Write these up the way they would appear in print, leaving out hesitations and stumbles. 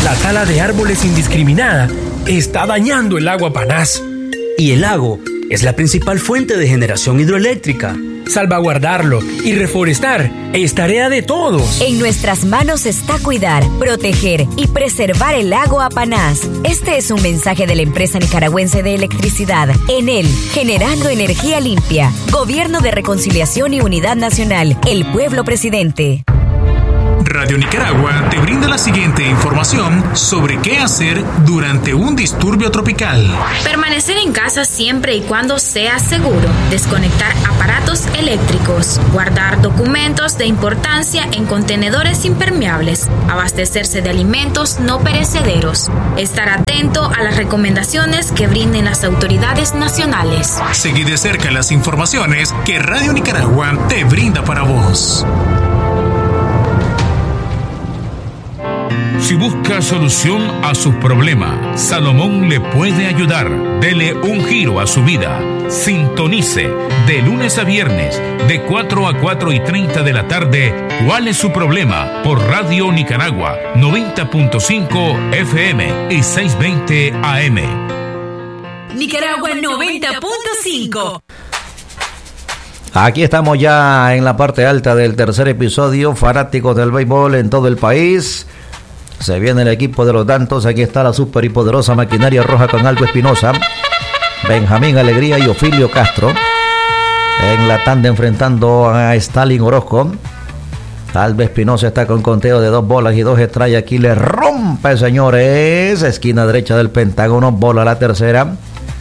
La tala de árboles indiscriminada está dañando el lago Apanás. Y el lago es la principal fuente de generación hidroeléctrica. Salvaguardarlo y reforestar es tarea de todos. En nuestras manos está cuidar, proteger y preservar el lago Apanás. Este es un mensaje de la empresa nicaragüense de electricidad, Enel, generando energía limpia. Gobierno de Reconciliación y Unidad Nacional, el pueblo presidente. Radio Nicaragua te brinda la siguiente información sobre qué hacer durante un disturbio tropical. Permanecer en casa siempre y cuando sea seguro. Desconectar aparatos eléctricos. Guardar documentos de importancia en contenedores impermeables. Abastecerse de alimentos no perecederos. Estar atento a las recomendaciones que brinden las autoridades nacionales. Seguí de cerca las informaciones que Radio Nicaragua te brinda para vos. Si busca solución a sus problemas, Salomón le puede ayudar. Dele un giro a su vida. Sintonice de lunes a viernes de 4 a 4:30 de la tarde. ¿Cuál es su problema? Por Radio Nicaragua 90.5 FM y 620 AM. Nicaragua 90.5. Aquí estamos ya en la parte alta del tercer episodio. Fanáticos del béisbol en todo el país. Se viene el equipo de los Dantos. Aquí está la super y poderosa maquinaria roja con Aldo Espinosa, Benjamín Alegría y Ofilio Castro. En la tanda enfrentando a Stalin Orozco. Aldo Espinosa está con conteo de 2 bolas y 2 strikes. Aquí le rompe, señores. Esquina derecha del Pentágono. Bola a la tercera.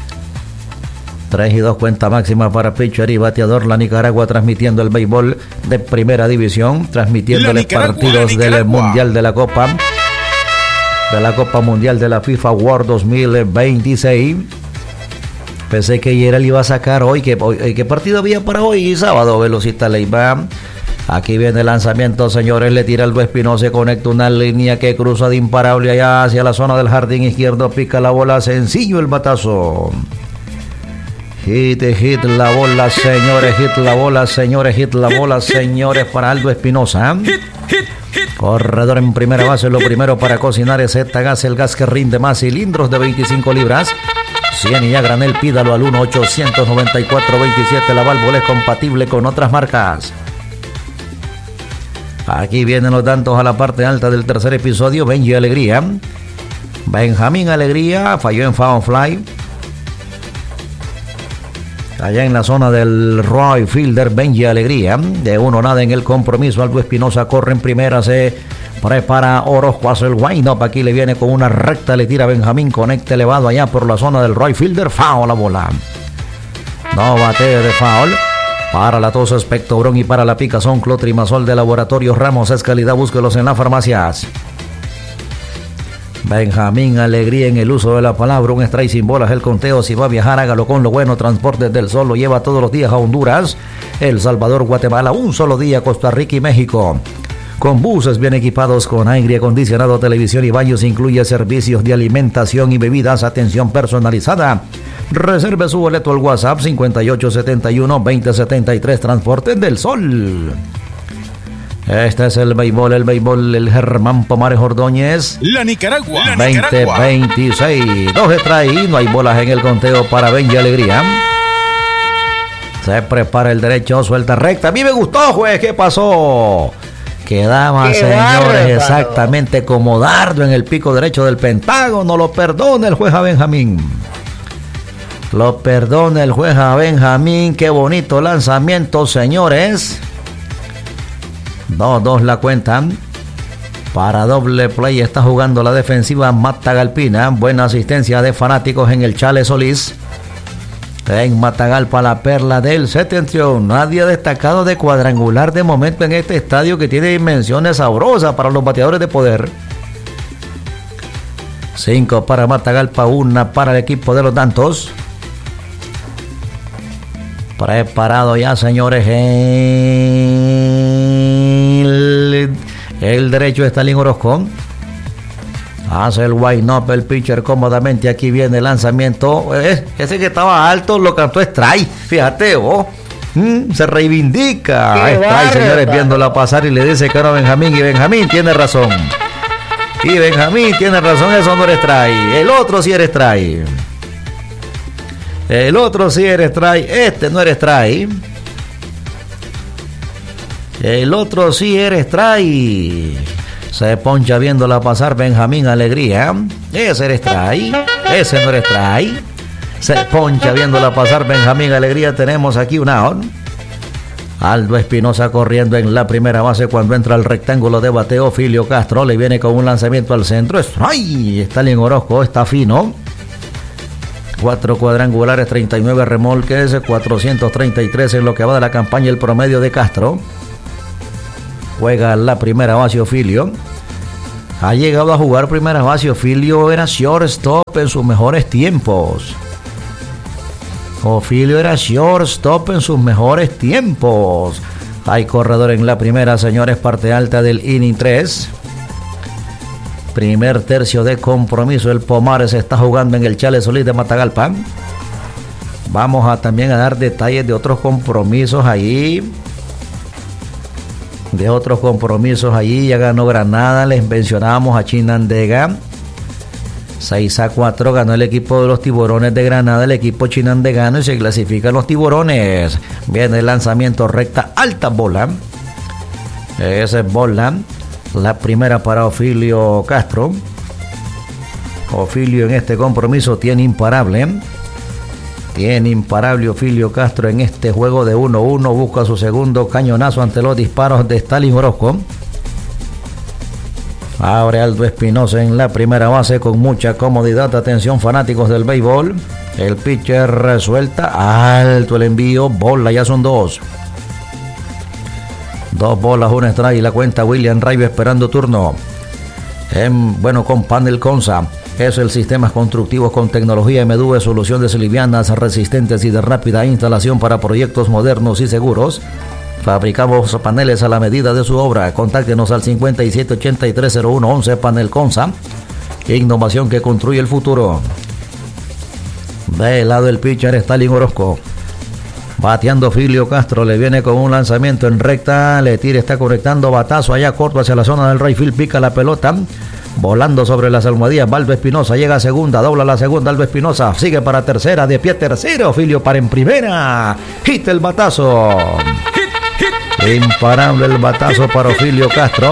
3-2 cuenta máxima para pitcher y bateador. La Nicaragua transmitiendo el béisbol de primera división. Transmitiéndole partidos del Mundial de la Copa. De la Copa Mundial de la FIFA World 2026. Pensé que Yeral iba a sacar hoy. ¿Qué partido había para hoy? Sábado, Velocista Leiva. Aquí viene el lanzamiento, señores. Le tira Aldo Espinosa. Se conecta una línea que cruza de imparable allá hacia la zona del jardín izquierdo. Pica la bola. Sencillo el batazo. Hit la bola, señores. Hit la bola, señores. Hit la bola, señores. Para Aldo Espinosa. Corredor en primera base. Lo primero para cocinar es Etagas, el gas que rinde más. Cilindros de 25 libras. 100 y a granel. Pídalo al 1-894-27. La válvula es compatible con otras marcas. Aquí vienen los Dantos a la parte alta del tercer episodio. Benji Alegría. Benjamín Alegría falló en foul fly. Allá en la zona del right fielder, Benji Alegría. De 1-0 en el compromiso. Aldo Espinosa corre en primera. Se prepara Orozco. Hace el wind-up. Aquí le viene con una recta. Le tira Benjamín. Conecta elevado allá por la zona del right fielder. Foul la bola. No bateo de foul. Para la tos Espectobrón y para la picazón Clotrimazol de Laboratorios Ramos. Es calidad. Búsquelos en las farmacias. Benjamín Alegría en el uso de la palabra. Un strike sin bolas. El conteo. Si va a viajar, hágalo con lo bueno. Transportes del Sol lo lleva todos los días a Honduras, El Salvador, Guatemala. Un solo día Costa Rica y México. Con buses bien equipados con aire acondicionado, televisión y baños. Incluye servicios de alimentación y bebidas. Atención personalizada. Reserve su boleto al WhatsApp 5871-2073. Transportes del Sol. Este es el béisbol, el Germán Pomares Ordóñez. La Nicaragua. 2026. 2 strikes. No hay bolas en el conteo para Benji Alegría. Se prepara el derecho, suelta recta. A mí me gustó, juez. ¿Qué pasó? Quedaba, señores, exactamente como dardo en el pico derecho del Pentágono. Lo perdona el juez a Benjamín. Lo perdona el juez a Benjamín. Qué bonito lanzamiento, señores. 2-2 la cuentan. Para doble play está jugando la defensiva Matagalpina. Buena asistencia de fanáticos en el Chale Solís. En Matagalpa, la perla del septentrión. Nadie ha destacado de cuadrangular de momento en este estadio que tiene dimensiones sabrosas para los bateadores de poder. 5 para Matagalpa, 1 para el equipo de los Dantos. Preparado ya, señores. El derecho está Stalin Orozco. Hace el wind-up el pitcher cómodamente. Aquí viene el lanzamiento. Ese que estaba alto lo cantó strike. Fíjate vos. Se reivindica. Strike, señores, viéndola pasar y le dice que no a Benjamín. Y Benjamín tiene razón. Y Benjamín tiene razón, eso no era strike. El otro sí era strike. El otro sí era strike. Este no era strike. El otro sí era strike. Se poncha viéndola pasar Benjamín Alegría. Ese era strike. Ese no era strike. Se poncha viéndola pasar Benjamín Alegría. Tenemos aquí un out. Aldo Espinosa corriendo en la primera base cuando entra al rectángulo de bateo. Filio Castro le viene con un lanzamiento al centro. ¡Ay! Stalin Orozco está fino. 4 cuadrangulares, 39 remolques, 433 en lo que va de la campaña el promedio de Castro. Juega la primera base Ofilio. Ha llegado a jugar primera base. Ofilio era shortstop en sus mejores tiempos. Ofilio era shortstop en sus mejores tiempos. Hay corredor en la primera, señores, parte alta del inning 3. Primer tercio de compromiso. El Pomares está jugando en el Chale Solís de Matagalpa. Vamos a también a dar detalles de otros compromisos allí. Ya ganó Granada. Les mencionábamos a Chinandega. 6-4 ganó el equipo de los Tiburones de Granada, el equipo chinandegano, y se clasifican los Tiburones. Viene el lanzamiento recta, alta bola. Esa es bola. La primera para Ofilio Castro. Ofilio en este compromiso tiene imparable. Ofilio Castro en este juego de 1-1. Busca su segundo cañonazo ante los disparos de Stalin Orozco. Abre Aldo Espinosa en la primera base con mucha comodidad. Atención, fanáticos del béisbol. El pitcher resuelta. Alto el envío. Bola, ya son 2. 2 bolas, 1 strike. La cuenta William Rayo esperando turno. Con Panel Consa. Es el sistema constructivo con tecnología MDV, soluciones livianas, resistentes y de rápida instalación para proyectos modernos y seguros. Fabricamos paneles a la medida de su obra. Contáctenos al 57830111. Panel Consa. Innovación que construye el futuro. Del lado del pitcher Stalin Orozco. Bateando Filio Castro. Le viene con un lanzamiento en recta. Le tira, está conectando batazo allá corto hacia la zona del right field. Pica la pelota. Volando sobre las almohadillas. Aldo Espinosa llega a segunda. Dobla la segunda. Aldo Espinosa sigue para tercera. De pie tercero. Filio para en primera. Hit el batazo. Imparable el batazo para Ofilio Castro.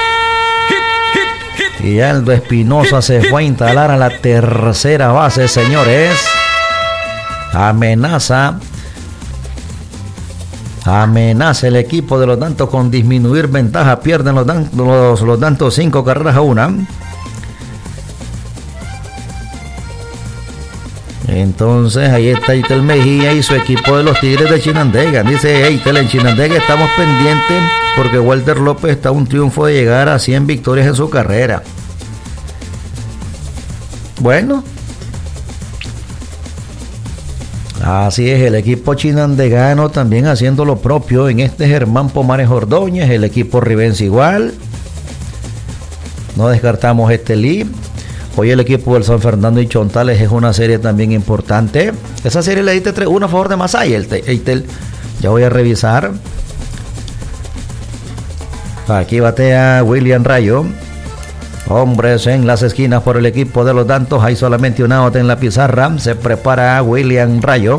Y Aldo Espinosa se fue a instalar a la tercera base, señores. Amenaza el equipo de los Dantos con disminuir ventaja. Pierden los Dantos 5 carreras a 1. Entonces ahí está Eitel Mejía y su equipo de los Tigres de Chinandega. Dice Eitel: en Chinandega estamos pendientes porque Walter López está a un triunfo de llegar a 100 victorias en su carrera. Bueno, así es, el equipo chinandegano también haciendo lo propio en este Germán Pomares Ordóñez. El equipo ribense igual. No descartamos este lead. Hoy el equipo del San Fernando y Chontales es una serie también importante. Esa serie le diste 3-1 a favor de Masaya, Eitel. Ya voy a revisar. Aquí batea William Rayo. Hombres en las esquinas por el equipo de los Dantos. Hay solamente un out en la pizarra. Se prepara William Rayo.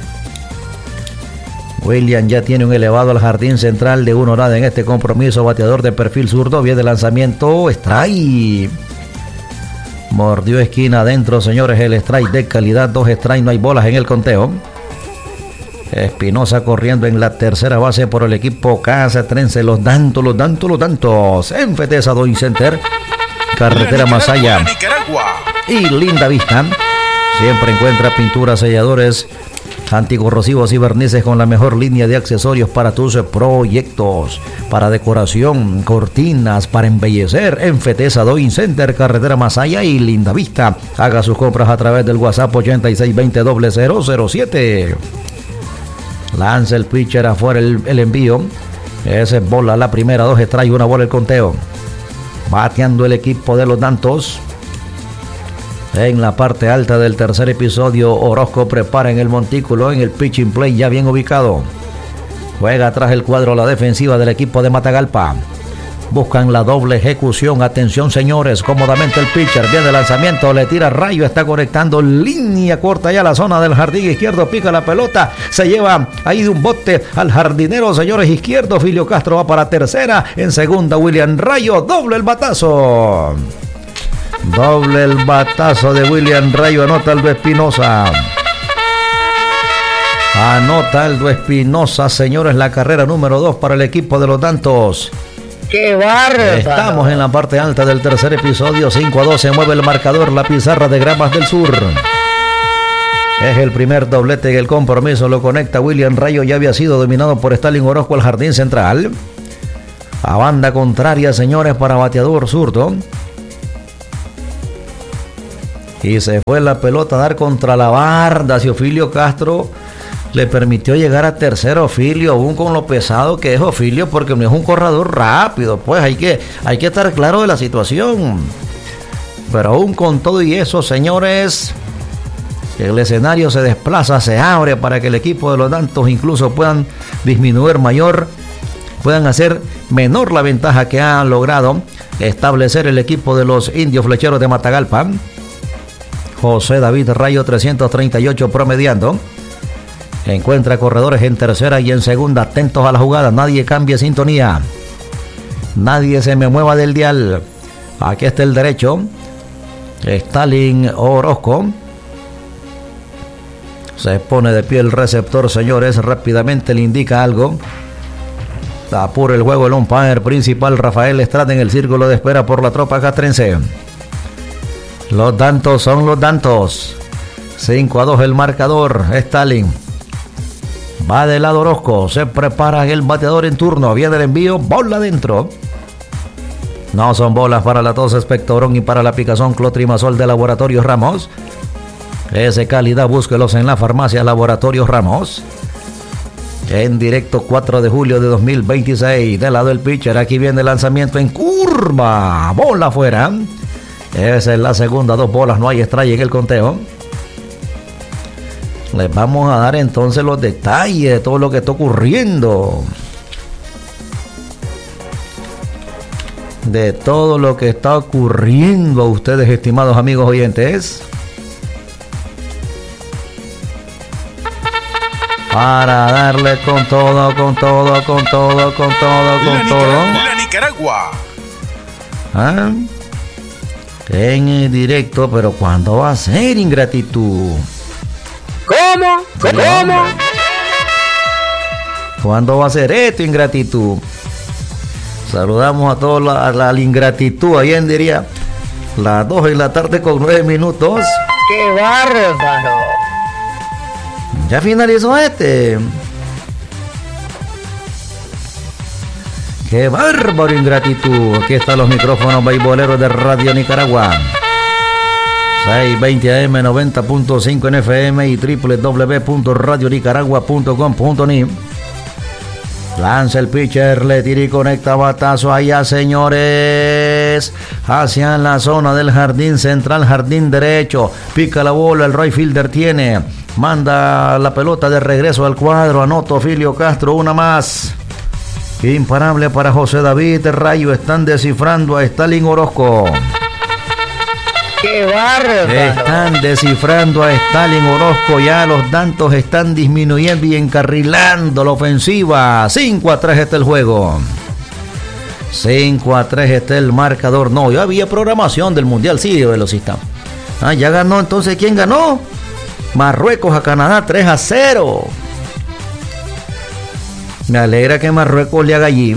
William ya tiene un elevado al jardín central de 1-0 en este compromiso. Bateador de perfil zurdo. Viene el lanzamiento. Strike. Mordió esquina adentro, señores. El strike de calidad. 2 strikes. No hay bolas en el conteo. Espinosa corriendo en la tercera base por el equipo Casatrense. Los Dantos. En Fetesa Doing Center. Carretera Masaya y Linda Vista. Siempre encuentra pinturas, selladores, anticorrosivos y barnices con la mejor línea de accesorios para tus proyectos, para decoración, cortinas, para embellecer. En Fetesa Doing Center, Carretera Masaya y Linda Vista. Haga sus compras a través del WhatsApp 8620-0007. Lanza el pitcher afuera el envío. Esa es bola, la primera. 2 strikes, 1 bola el conteo. Bateando el equipo de los Dantos. En la parte alta del tercer episodio, Orozco prepara en el montículo, en el pitching play ya bien ubicado. Juega atrás el cuadro la defensiva del equipo de Matagalpa. buscan la doble ejecución. Atención, señores, cómodamente el pitcher, viene el lanzamiento, le tira rayo, está conectando línea corta ya a la zona del jardín izquierdo, pica la pelota, se lleva ahí de un bote al jardinero, señores, izquierdo. Filio Castro va para tercera, en segunda William Rayo, doble el batazo. Doble el batazo de William Rayo, anota Aldo Espinosa. Anota Aldo Espinosa, señores, la carrera número 2 para el equipo de los Dantos. ¡Qué bárbaro! Estamos en la parte alta del tercer episodio, 5-2, se mueve el marcador, la pizarra de Gramas del Sur. Es el primer doblete que el compromiso lo conecta William Rayo, ya había sido dominado por Stalin Orozco al jardín central. A banda contraria, señores, para bateador zurdo. Y se fue la pelota a dar contra la barda. Si Ofilio Castro le permitió llegar a tercero, Ofilio, aún con lo pesado que es Ofilio, porque no es un corredor rápido, pues hay que estar claro de la situación. Pero aún con todo y eso, señores, el escenario se desplaza, se abre para que el equipo de los Dantos incluso puedan puedan hacer menor la ventaja que ha logrado establecer el equipo de los Indios Flecheros de Matagalpa. José David Rayo, 338 promediando. Encuentra corredores en tercera y en segunda, atentos a la jugada, nadie cambie sintonía, nadie se me mueva del dial. Aquí está el derecho, Stalin Orozco. Se pone de pie el receptor, señores, rápidamente le indica algo. Apura el juego el umpire principal Rafael Estrada en el círculo de espera por la tropa castrense. Los Dantos son los Dantos. 5-2 el marcador. Stalin va del lado Orozco, se prepara el bateador en turno, viene el envío, bola adentro. No son bolas para la tos Espectorón y para la picazón Clotrimazol de Laboratorios Ramos. Ese calidad, búsquelos en la farmacia Laboratorios Ramos. En directo, 4 de julio de 2026. Del lado del pitcher, aquí viene el lanzamiento en curva, bola afuera. Esa es la segunda, 2 bolas, no hay strike en el conteo. Les vamos a dar entonces los detalles de todo lo que está ocurriendo. De todo lo que está ocurriendo a ustedes, estimados amigos oyentes. Para darle con todo. La Nicaragua. ¿Ah? En el directo, pero ¿cuándo va a ser, ingratitud? ¿Cómo? ¿Cuándo va a ser esto, ingratitud? Saludamos a todos la ingratitud. Ayer diría las 2 de la tarde con 9 minutos. ¡Qué bárbaro! Ya finalizó este. ¡Qué bárbaro, ingratitud! Aquí están los micrófonos beisboleros de Radio Nicaragua. 620 AM, 90.5 en FM y www.radionicaragua.com.ni. Lanza el pitcher, le tira y conecta batazo allá, señores. Hacia la zona del jardín central, jardín derecho. Pica la bola, el right fielder tiene. Manda la pelota de regreso al cuadro. Anota Ofilio Castro, una más. Imparable para José David Rayo. Están descifrando a Stalin Orozco. ¡Qué bárbaro! Están descifrando a Stalin Orozco. Ya los Dantos están disminuyendo y encarrilando la ofensiva. 5-3 está el juego. 5-3 está el marcador. No, ya había programación del Mundial, sí, velocista. Ya ganó, entonces, ¿quién ganó? Marruecos a Canadá, 3-0. Me alegra que Marruecos le haga allí.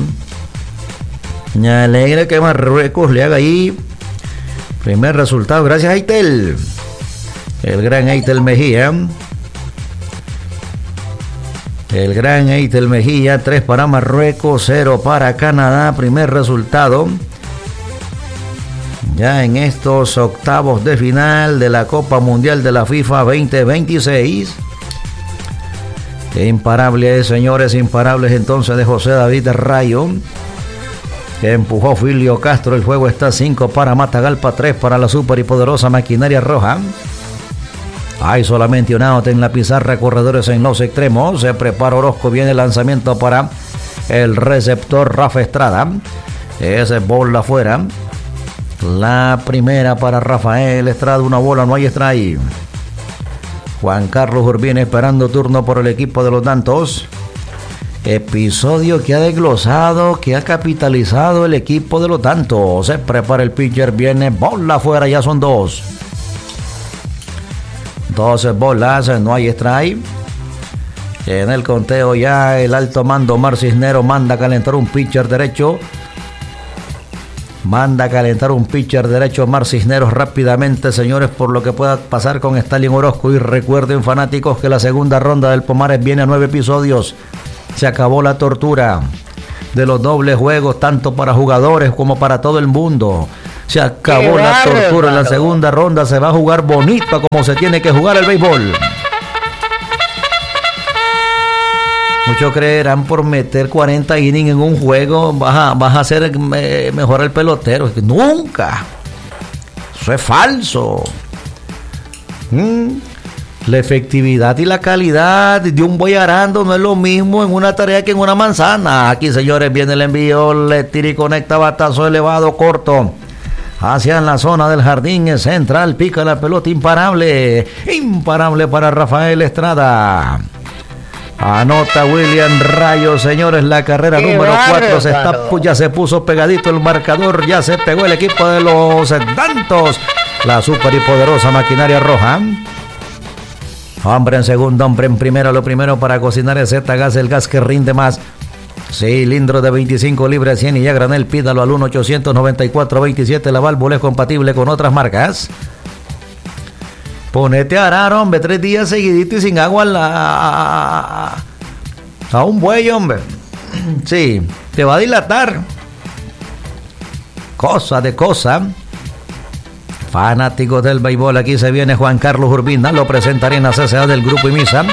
Primer resultado, gracias a Aitel. El gran Aitel Mejía. 3 para Marruecos, 0 para Canadá. Primer resultado. Ya en estos octavos de final de la Copa Mundial de la FIFA 2026. Imparables, señores, imparables entonces de José David Rayo. Que empujó Filio Castro. El juego está 5 para Matagalpa, 3 para la super y poderosa maquinaria roja. Hay solamente un out en la pizarra, corredores en los extremos. Se prepara Orozco, viene el lanzamiento para el receptor Rafa Estrada. Esa es bola afuera. La primera para Rafael Estrada, una bola, no hay strike. Juan Carlos Urbina esperando turno por el equipo de los Dantos. Episodio que ha desglosado, que ha capitalizado el equipo de los Dantos. Se prepara el pitcher, viene bola afuera, ya son 2. 12 bolas, no hay strike. En el conteo ya el alto mando Omar Cisneros manda a calentar un pitcher derecho. Omar Cisneros rápidamente, señores, por lo que pueda pasar con Stalin Orozco. Y recuerden, fanáticos, que la segunda ronda del Pomares viene a 9 episodios. Se acabó la tortura de los dobles juegos, tanto para jugadores como para todo el mundo. Se acabó la tortura. En la segunda ronda se va a jugar bonito, como se tiene que jugar el béisbol. Muchos creerán por meter 40 innings en un juego vas a hacer mejorar el pelotero. Nunca. Eso es falso. La efectividad y la calidad de un buey arando no es lo mismo en una tarea que en una manzana. Aquí, señores, viene el envío, le tira y conecta, batazo elevado, corto. Hacia la zona del jardín central, pica la pelota, imparable para Rafael Estrada. Anota William Rayo, señores, la carrera número 4 ya se puso pegadito el marcador, ya se pegó el equipo de los Dantos. La super y poderosa maquinaria roja. Hombre en segunda, hombre en primera. Lo primero para cocinar es Z-Gas, el gas que rinde más. Cilindro de 25 libras 100 y ya granel, pídalo al 1-800-94-27. La válvula es compatible con otras marcas. Ponete a arar, hombre, 3 días seguidito y sin agua a un buey, hombre. Sí, te va a dilatar. Cosa de cosa. Fanáticos del béisbol, aquí se viene Juan Carlos Urbina. Lo presentaré en la CCA del Grupo Imisa.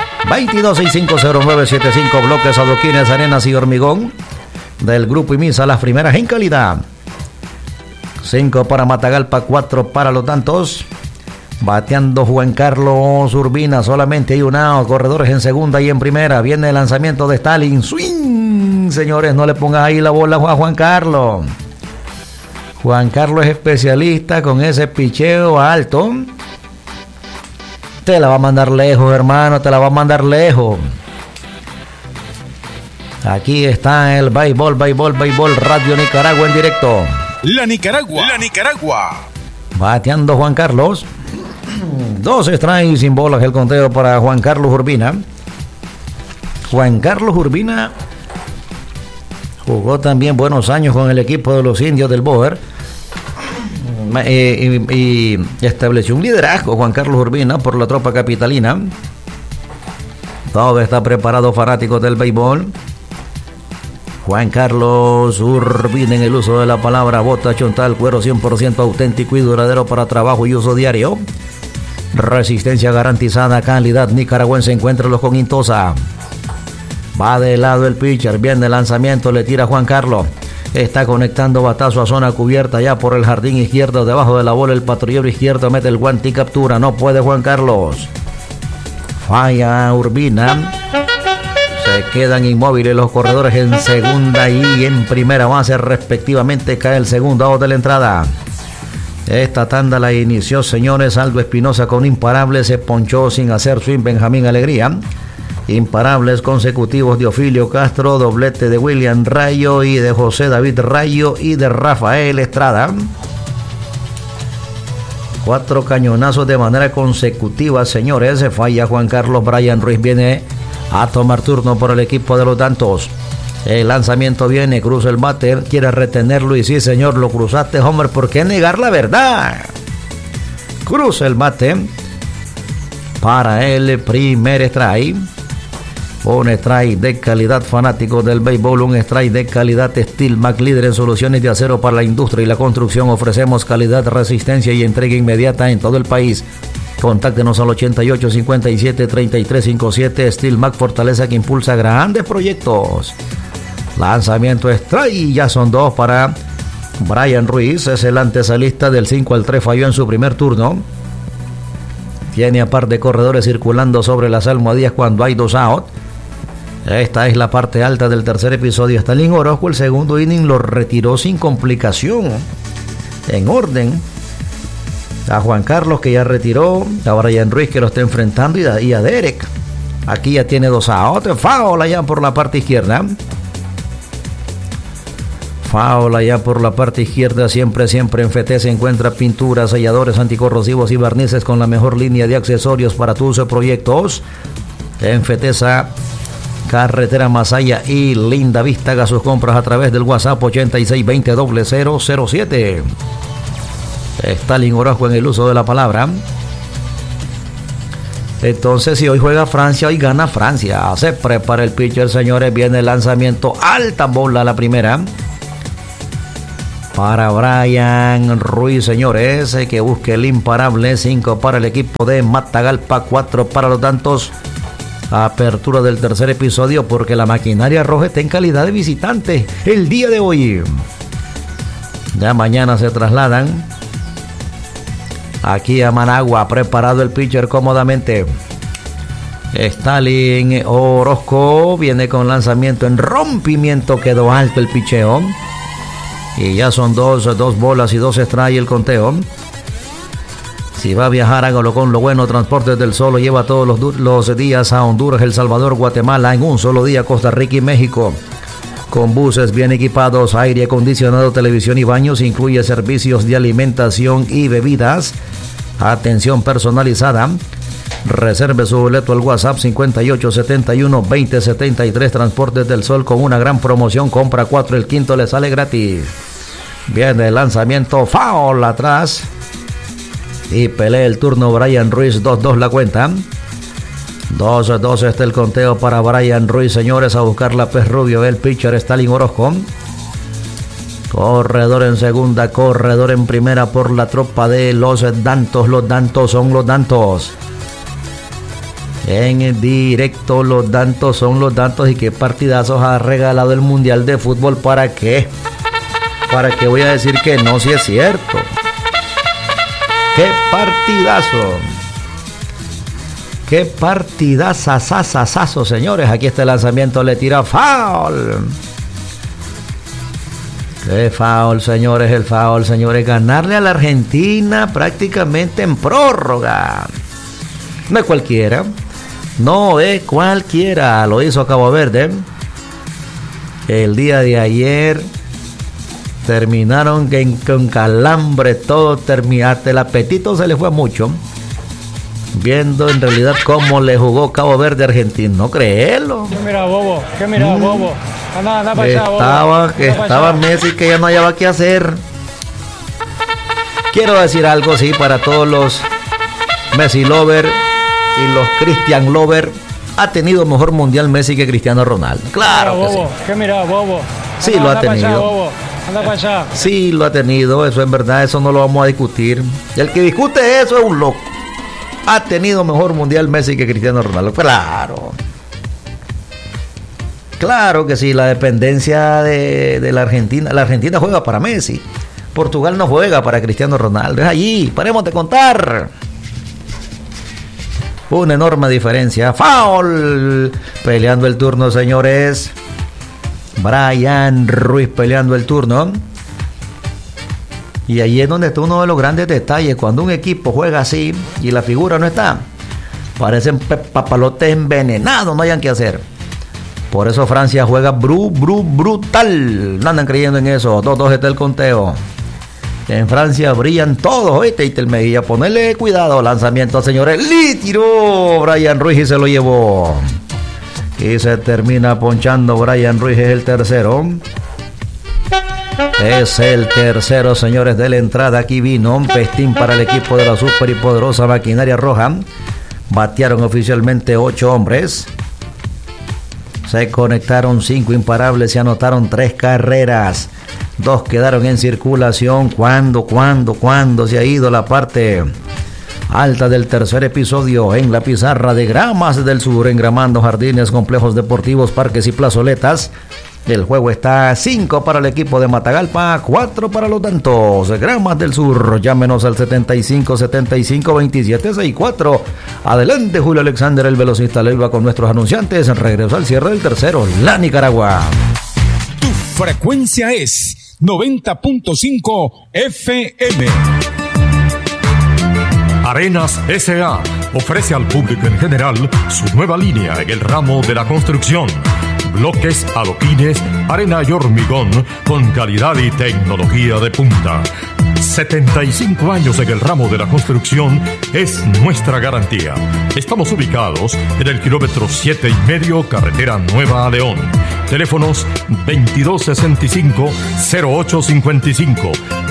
22650975, bloques, adoquines, arenas y hormigón. Del Grupo Imisa, las primeras en calidad. 5 para Matagalpa, 4 para los Dantos. Bateando Juan Carlos Urbina, solamente hay un out, corredores en segunda y en primera. Viene el lanzamiento de Stalin. Swing, señores, no le pongas ahí la bola a Juan Carlos. Juan Carlos es especialista con ese picheo alto. Te la va a mandar lejos, hermano, te la va a mandar lejos. Aquí está el béisbol, Radio Nicaragua en directo. La Nicaragua. Bateando Juan Carlos. 2 strikes sin bolas el conteo para Juan Carlos Urbina. Juan Carlos Urbina jugó también buenos años con el equipo de los Indios del Boer. Y estableció un liderazgo Juan Carlos Urbina por la tropa capitalina. Todo está preparado, fanáticos del béisbol. Juan Carlos Urbina, en el uso de la palabra, bota chontal, cuero 100% auténtico y duradero para trabajo y uso diario. Resistencia garantizada, calidad nicaragüense, encuéntralo con Intosa. Va de lado el pitcher, viene el lanzamiento, le tira Juan Carlos. Está conectando batazo a zona cubierta ya por el jardín izquierdo, debajo de la bola el patrullero izquierdo mete el guante y captura, no puede Juan Carlos. Falla Urbina. Se quedan inmóviles los corredores en segunda y en primera base respectivamente. Cae el segundo out de la entrada. Esta tanda la inició, señores, Aldo Espinosa con imparable. Se ponchó sin hacer swing Benjamín Alegría. Imparables consecutivos de Ofilio Castro, doblete de William Rayo y de José David Rayo y de Rafael Estrada. 4 cañonazos de manera consecutiva, señores. Se falla Juan Carlos. Brian Ruiz viene a tomar turno por el equipo de los Dantos. El lanzamiento viene, cruza el bate, quiere retenerlo y sí, señor, lo cruzaste, hombre, ¿por qué negar la verdad? Cruza el bate para el primer strike. Un strike de calidad, fanáticos del béisbol, un strike de calidad. Steel Mac, líder en soluciones de acero para la industria y la construcción. Ofrecemos calidad, resistencia y entrega inmediata en todo el país. Contáctenos al 88 57 33 57. Steel Mac, fortaleza que impulsa grandes proyectos. Lanzamiento strike, ya son 2 para Brian Ruiz. Es el antesalista, del 5-3, falló en su primer turno. Tiene a par de corredores circulando sobre las almohadillas cuando hay 2 out. Esta es la parte alta del tercer episodio. Stalin Orozco, el segundo inning lo retiró sin complicación. En orden. A Juan Carlos, que ya retiró. A Brian Ruiz, que lo está enfrentando. Y a Derek. Aquí ya tiene 2 outs. Foul allá por la parte izquierda. Foul allá por la parte izquierda. Siempre en FT se encuentra pinturas, selladores anticorrosivos y barnices con la mejor línea de accesorios para tus proyectos. En FETESA, carretera Masaya y Linda Vista. Haga sus compras a través del WhatsApp 8620-0007. Stalin Orozco en el uso de la palabra. Entonces, si hoy juega Francia, hoy gana Francia. Se prepara el pitcher, señores. Viene el lanzamiento. Alta bola la primera. Para Brian Ruiz, señores, que busque el imparable. 5 para el equipo de Matagalpa, 4 para los Dantos. Apertura del tercer episodio, porque la maquinaria roja está en calidad de visitante el día de hoy. Ya mañana se trasladan aquí a Managua. Preparado el pitcher cómodamente. Stalin Orozco viene con lanzamiento en rompimiento. Quedó alto el picheo. Y ya son 2 bolas y 2 strikes el conteo. Si va a viajar, hágalo con lo bueno. Transportes del Sol lo lleva todos los días a Honduras, El Salvador, Guatemala en un solo día, Costa Rica y México. Con buses bien equipados, aire acondicionado, televisión y baños. Incluye servicios de alimentación y bebidas. Atención personalizada. Reserve su boleto al WhatsApp 5871-2073. Transportes del Sol con una gran promoción. Compra 4, el quinto le sale gratis. Viene el lanzamiento. Foul atrás. Y pelea el turno Brian Ruiz. 2-2 la cuenta. 2-2 está el conteo para Brian Ruiz, señores. A buscar la pez rubio. El pitcher Stalin Orozco. Corredor en segunda, corredor en primera por la tropa de los Dantos. Los Dantos son los Dantos. En directo, los Dantos son los Dantos. Y qué partidazos ha regalado el Mundial de Fútbol. ¿Para qué? ¿Para qué voy a decir que no? Si es cierto. ¡Qué partidazo! ¡Qué partidazazazazazo, señores! Aquí está el lanzamiento, le tira foul. ¡Qué foul, señores! El foul, señores. Ganarle a la Argentina prácticamente en prórroga. No es cualquiera. No es cualquiera. Lo hizo Cabo Verde. El día de ayer terminaron con calambre todo. Hasta el apetito se le fue mucho. Viendo en realidad cómo le jugó Cabo Verde a Argentina. No creerlo. ¿Qué mira, bobo? ¿Qué mira, bobo? Anda para allá, bobo. Estaba Messi que ya no hallaba qué hacer. Quiero decir algo, sí, para todos los Messi lover y los Cristian lover. Ha tenido mejor mundial Messi que Cristiano Ronaldo. Claro que sí. ¿Qué mira, bobo? Sí, lo ha tenido. Anda para allá. Sí, lo ha tenido. Eso es verdad. Eso no lo vamos a discutir. Y el que discute eso es un loco. Ha tenido mejor mundial Messi que Cristiano Ronaldo. Claro. Claro que sí. La dependencia de la Argentina. La Argentina juega para Messi. Portugal no juega para Cristiano Ronaldo. Es allí. Paremos de contar. Una enorme diferencia. Foul. Peleando el turno, señores. Brian Ruiz peleando el turno. Y ahí es donde está uno de los grandes detalles. Cuando un equipo juega así y la figura no está, parecen papalotes envenenados. No hayan que hacer. Por eso Francia juega brutal. No andan creyendo en eso. 2-2 está el conteo. En Francia brillan todos. Oíste, Itel Mejía, ponerle cuidado. Lanzamiento, señores. Le tiró Brian Ruiz y se lo llevó. Y se termina ponchando Brian Ruiz. Es el tercero. Es el tercero, señores, de la entrada. Aquí vino un festín para el equipo de la super y poderosa maquinaria roja. Batearon oficialmente 8 hombres. Se conectaron 5 imparables y anotaron 3 carreras. 2 quedaron en circulación. ¿Cuándo se ha ido la parte alta del tercer episodio? En la pizarra de Gramas del Sur, engramando jardines, complejos deportivos, parques y plazoletas. El juego está 5 para el equipo de Matagalpa, 4 para los Dantos. Gramas del Sur, llámenos al 75-75-27-64. Adelante, Julio Alexander, el velocista Leiva, con nuestros anunciantes. Regreso al cierre del tercero, la Nicaragua. Tu frecuencia es 90.5 FM. Arenas S.A. ofrece al público en general su nueva línea en el ramo de la construcción. Bloques, adoquines, arena y hormigón con calidad y tecnología de punta. 75 años en el ramo de la construcción es nuestra garantía. Estamos ubicados en el kilómetro 7,5, carretera Nueva a León. Teléfonos 2265-0855,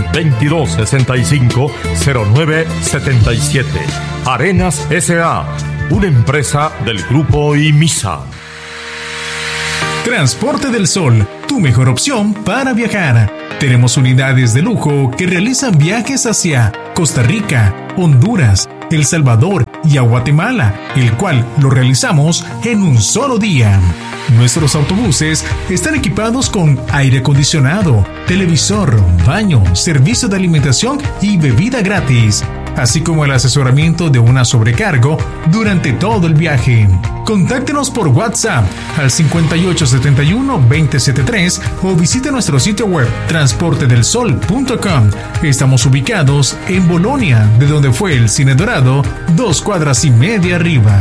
2265-0977. Arenas S.A., una empresa del Grupo IMISA. Transporte del Sol, tu mejor opción para viajar. Tenemos unidades de lujo que realizan viajes hacia Costa Rica, Honduras, El Salvador y a Guatemala, el cual lo realizamos en un solo día. Nuestros autobuses están equipados con aire acondicionado, televisor, baño, servicio de alimentación y bebida gratis, así como el asesoramiento de una sobrecargo durante todo el viaje. Contáctenos por WhatsApp al 5871-2073 o visite nuestro sitio web transportedelsol.com. Estamos ubicados en Bolonia, de donde fue el Cine Dorado, 2 cuadras y media arriba.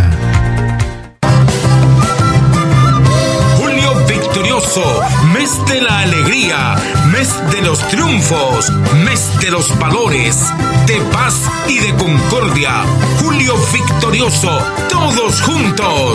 Julio Victorioso, mes de la alegría, mes de los triunfos, mes de los valores, de paz y de concordia. Julio Victorioso, todos juntos.